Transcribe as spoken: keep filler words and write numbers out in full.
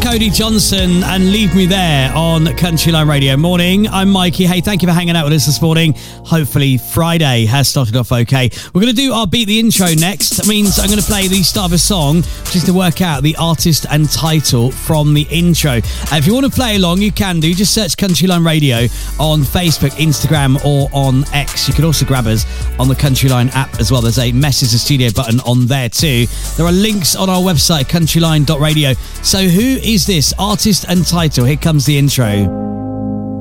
Cody Johnson and Leave Me There on Countryline Radio. Morning, I'm Mikey. Hey, thank you for hanging out with us this morning. Hopefully Friday has started off okay. We're going to do our Beat the Intro next. That means I'm going to play the start of a song just to work out the artist and title from the intro. Uh, if you want to play along, you can do. Just search Countryline Radio on Facebook, Instagram or on X. You can also grab us on the Countryline app as well. There's a message the studio button on there too. There are links on our website, countryline dot radio. So who is this artist and title? Here comes the intro.